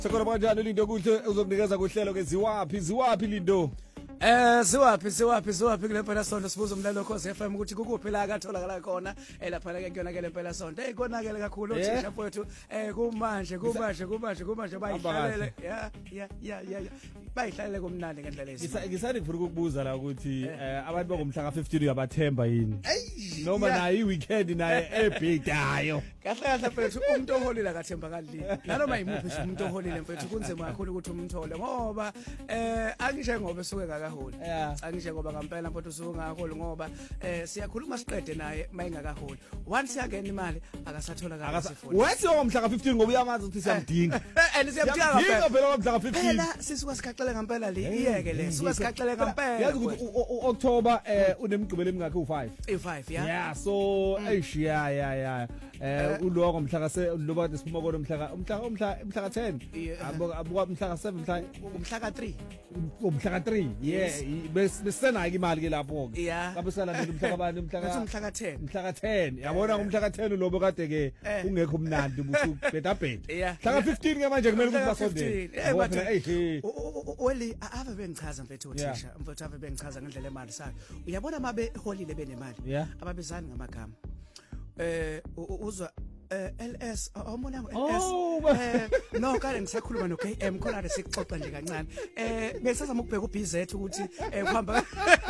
Sekhona kanjani Lindo kuhle uzokunikeza kuhlelo ke ziwaphi Lindo? Ziwaphi kule phela sonto sibuza umlalo Khosi FM ukuthi kukuphi la akatholakala khona lapha ke kuyona ke le phela sonto konakele kakhulu uthisha mfowethu kumanje bayihlalele ya bayihlalele kumnandi ngendlela lezi ngisani ngifuna ukukubuza la ukuthi abantu bangomhla ka15 uyabathemba yini noma nayi iweekend naye ebhidayo kahle mfethu umuntu oholile akathembakali nanoma yimuphi umuntu oholile mfethu kunzima kakhulu ukuthi umthole ngoba angisho ngoba esuke kakaholi angisho ngoba ngempela mfethu usuke ngakaholi ngoba siyakhuluma siqede naye mayingakaholi once yangena imali akasathola kahle futhi wethi ngomhla ka15 ngoba uyamazi ukuthi siyamdinga siyamdinga phela ngomhla ka15 phela sisuka sikhaxele ngempela le iyeke le sisuka sikhaxele ngempela yazi ukuthi October unemigqibelo emingakho u5 yeah so ya uloko mhla ka loba siphuma kona mhla ka10 abuka mhla ka7 umhla ka3 umhla ka3 yeah besenayo imali ke lapho ke ngabe salandela umhla kabani umhla ka10 mhla ka10 yabona umhla ka10 lobo kade ke ungekho mnandi ubusuku beta mhla ka15 ke manje kumele ukuthi basondele weli ave bengichaza mfethu uthisha mfethu ave bengichaza ngendlela emali sayo uyabona mabe holile benemali ababizani ngamagama uzwa LS awubona LS no kale ngisakhuluma no KM khona sikuxoxa nje kancane ngisazama ukubheka uBZ ukuthi kuhamba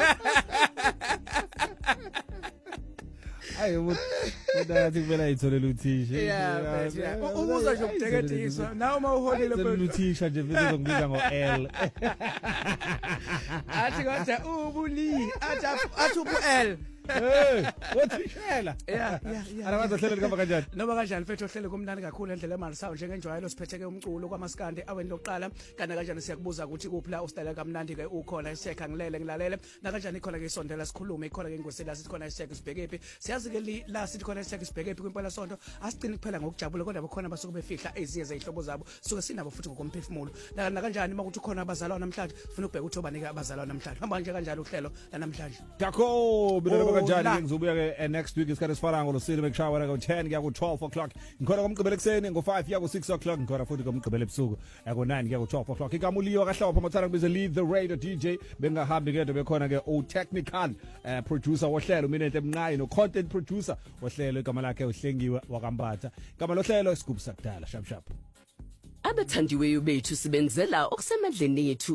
ayo udathi kumele ayitholela uthisha uzwa nje ukudekethisa nawe uma uholile phela uthisha nje bese uzongibiza ngoL athi kodwa ubuli athi ubuL wothishela arabaza hlelo likamba kanjani noma kanjani mfethu ohlele kumnandi kakhulu endlela emali sawo njengenjwayelo siphetheke umculo kwamaskandi aweni lokuqala kana kanjani siyakubuza ukuthi kuphi la usitayela kamnandi ke ukhona isiyekha ngilele ngilalele na kanjani khona ke isondela sikhulume ikhona ke ingosela sithi khona isiyekha sibhekephi siyazi ke la sithi khona isiyekha sibhekephi kwempela sonto asicini kuphela ngokujabula kodwa bakhona basuke befihla eziye zehlobo zabo suke sinabo futhi ngokomphefumulo na kanjani makuthi khona abazalwa namhlanje ufuna ukubheka ukuthi obanike abazalwa namhlanje hamba nje kanjalo uhlelo namhlanje Dako kanjani ngizobuya ke next week isikhathi sifana ngolosini make sure wena go 10 kuya ku 12 o'clock ngikhona komgqibelo ekseni ngo5 kuya ku 6 o'clock ngikhona futhi komgqibelo ebusuku ku 9 kuya ku 12 o'clock ikamuliyo kahlawapha amathana kubize lead the radio DJ bengahambi ke bekhona ke o technical producer wohlelo mina into emnqayi no content producer wohlelo igama lakhe uhlengiwe wakambatha igama lohlelo isigubisa kudala sharp abathandiweyo bethu sibenzela okusemandleni yethu